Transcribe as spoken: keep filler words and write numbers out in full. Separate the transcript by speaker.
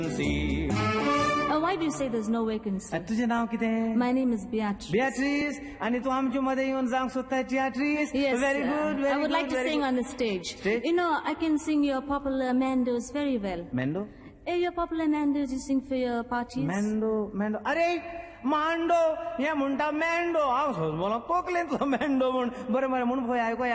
Speaker 1: Uh, why do you say there's no vacancy?
Speaker 2: तुझे नाव किती?
Speaker 1: My name is Beatrice.
Speaker 2: Beatrice, आणि तू आमच्या मध्ये येऊन सांग स्वतः Beatrice.
Speaker 1: Yes,
Speaker 2: very
Speaker 1: uh,
Speaker 2: good, very
Speaker 1: I would
Speaker 2: good,
Speaker 1: like to
Speaker 2: very
Speaker 1: sing
Speaker 2: good.
Speaker 1: on the stage.
Speaker 2: Stage?
Speaker 1: You know, I can sing your popular Mandos very well.
Speaker 2: Mendo?
Speaker 1: Eh, your popular Mandos you sing for your parties?
Speaker 2: Mendo, Mendo. अरे मांडो या म्हणता मॅन्डो हांव बोला कोकलेंतलो मॅन्डो म्हण बरं बरं म्हणून पळय आयको